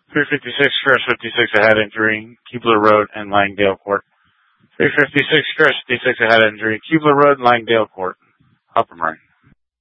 356, Chris 56 ahead injury, Keebler Road and Langdale Court. 356, Chris 56 ahead injury, Keebler Road and Langdale Court. Upper Murray.